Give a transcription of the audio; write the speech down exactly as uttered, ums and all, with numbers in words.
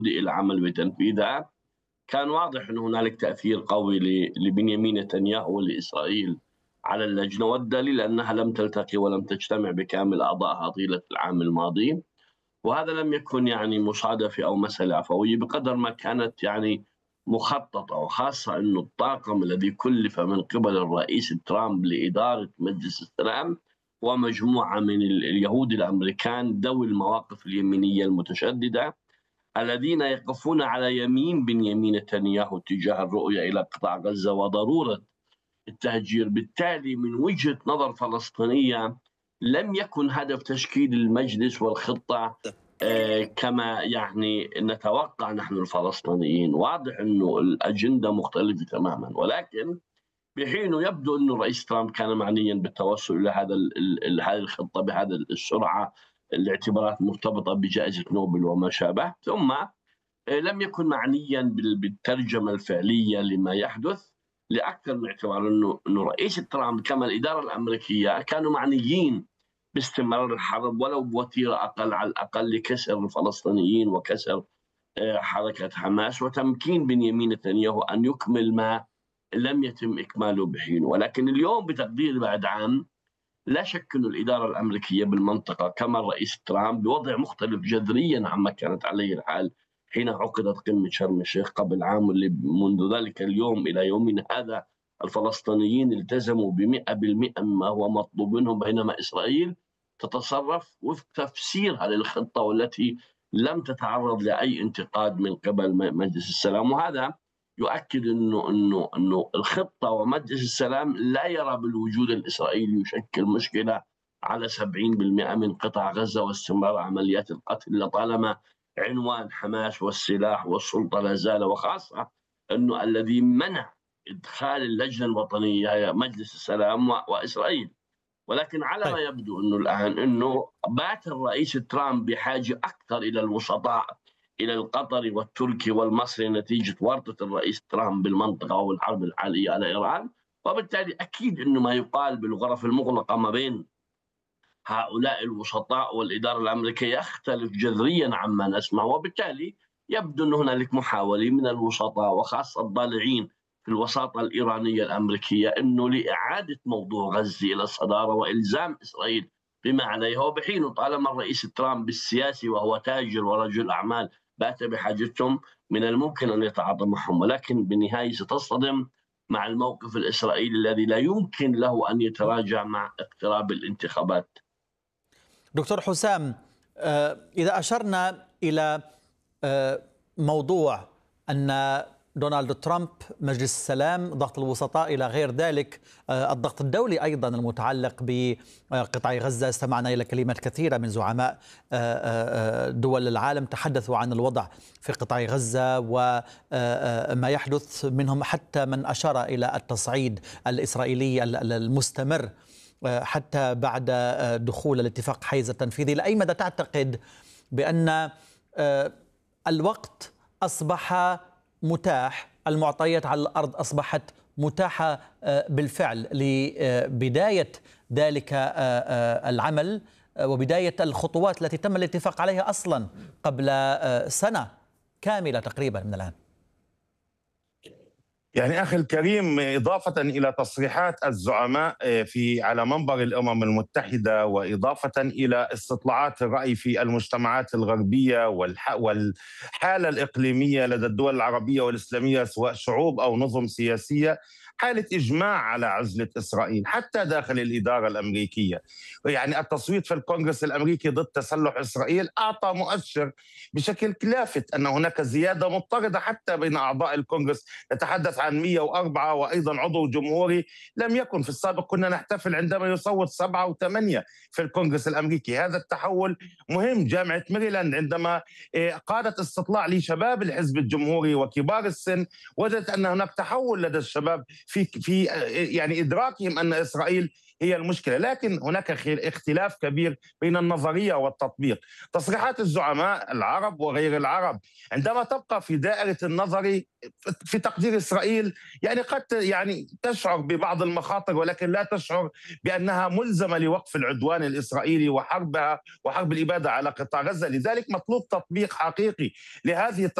العمل بتنفيذها. كان واضح أن هنالك تأثير قوي ل- لبنيامين نتنياهو ولإسرائيل على اللجنة، والدليل أنها لم تلتقي ولم تجتمع بكامل أعضائها طيلة العام الماضي. وهذا لم يكن يعني مصادفة أو مسألة عفوية بقدر ما كانت يعني مخططة، وخاصة أنه الطاقم الذي كلف من قبل الرئيس ترامب لإدارة مجلس السلام ومجموعة من ال- اليهود الأمريكان ذوي المواقف اليمينية المتشددة الذين يقفون على يمين بنيامين نتنياهو تجاه الرؤية إلى قطاع غزة وضرورة التهجير. بالتالي من وجهة نظر فلسطينية لم يكن هدف تشكيل المجلس والخطة آه، كما يعني نتوقع نحن الفلسطينيين. واضح أنه الأجندة مختلفة تماما، ولكن بحين يبدو أن الرئيس ترامب كان معنيا بالتوصل إلى هذا ال- ال- هذه الخطة بهذا السرعة لاعتبارات مرتبطة بجائزة نوبل وما شابه، ثم لم يكن معنيا بالترجمة الفعلية لما يحدث، لأكثر من اعتبار أنه أنه رئيس ترامب كما الإدارة الأمريكية كانوا معنيين باستمرار الحرب ولو بوتيرة أقل، على الأقل لكسر الفلسطينيين وكسر آه، حركة حماس وتمكين بنيامين نتنياهو أن يكمل ما لم يتم إكماله بحين. ولكن اليوم بتقدير بعد عام لا شك أن الإدارة الأمريكية بالمنطقة كما الرئيس ترامب بوضع مختلف جذريا عما كانت عليه الحال حين عقدت قمة شرم الشيخ قبل عام، واللي منذ ذلك اليوم إلى يومنا هذا الفلسطينيين التزموا بمئة بالمئة مما هو مطلوب منهم، بينما إسرائيل تتصرف وفق تفسيرها للخطة والتي لم تتعرض لأي انتقاد من قبل مجلس السلام. وهذا يؤكد انه انه انه الخطه ومجلس السلام لا يرى بالوجود الاسرائيلي يشكل مشكله على سبعين بالمئة من قطاع غزه واستمرار عمليات القتل، لطالما عنوان حماس والسلاح والسلطه لا زال، وخاصه انه الذي منع ادخال اللجنه الوطنيه هي مجلس السلام واسرائيل. ولكن على طيب. ما يبدو انه الان انه بات الرئيس ترامب بحاجه اكثر الى الوسطاء، الى القطري والتركي والمصري نتيجه ورطه الرئيس ترامب بالمنطقه والحرب الحاليه على ايران. وبالتالي اكيد انه ما يقال بالغرف المغلقه ما بين هؤلاء الوسطاء والاداره الامريكيه يختلف جذريا عما نسمع، وبالتالي يبدو ان هنالك محاوله من الوسطاء وخاصه الضالعين في الوساطه الايرانيه الامريكيه انه لاعاده موضوع غزه الى الصداره والزام اسرائيل بما عليها، وبحين طالما الرئيس ترامب السياسي وهو تاجر ورجل اعمال بات بحاجتهم من الممكن ان يتعاطى معهم، ولكن بالنهايه ستصطدم مع الموقف الاسرائيلي الذي لا يمكن له ان يتراجع مع اقتراب الانتخابات. دكتور حسام، آه، إذا أشرنا إلى آه، موضوع أن دونالد ترامب، مجلس السلام، ضغط الوسطاء إلى غير ذلك، آه، الضغط الدولي أيضا المتعلق بقطاع غزة، استمعنا إلى كلمات كثيرة من زعماء آه، آه، دول العالم تحدثوا عن الوضع في قطاع غزة وما يحدث، منهم حتى من أشار إلى التصعيد الإسرائيلي المستمر حتى بعد دخول الاتفاق حيز التنفيذي. لأي مدى تعتقد بأن الوقت أصبح متاح، المعطيات على الأرض أصبحت متاحة بالفعل لبداية ذلك العمل وبداية الخطوات التي تم الاتفاق عليها أصلا قبل سنة كاملة تقريبا من الآن؟ يعني أخي الكريم، إضافة إلى تصريحات الزعماء في على منبر الأمم المتحدة، وإضافة إلى استطلاعات الرأي في المجتمعات الغربية والحالة الإقليمية لدى الدول العربية والإسلامية سواء شعوب أو نظم سياسية، حالة إجماع على عزلة إسرائيل حتى داخل الإدارة الأمريكية. يعني التصويت في الكونغرس الأمريكي ضد تسلح إسرائيل أعطى مؤشر بشكل لافت أن هناك زيادة مضطردة حتى بين أعضاء الكونغرس، نتحدث عن مئة وأربعة، وأيضا عضو جمهوري لم يكن في السابق كنا نحتفل عندما يصوت سبعة وثمانية في الكونغرس الأمريكي. هذا التحول مهم. جامعة ميريلاند عندما قادت استطلاع لشباب الحزب الجمهوري وكبار السن وجدت أن هناك تحول لدى الشباب في في يعني إدراكهم أن إسرائيل هي المشكلة. لكن هناك اختلاف كبير بين النظرية والتطبيق. تصريحات الزعماء العرب وغير العرب عندما تبقى في دائرة النظر في تقدير إسرائيل، يعني قد يعني تشعر ببعض المخاطر، ولكن لا تشعر بأنها ملزمة لوقف العدوان الإسرائيلي وحربها وحرب الإبادة على قطاع غزة. لذلك مطلوب تطبيق حقيقي لهذه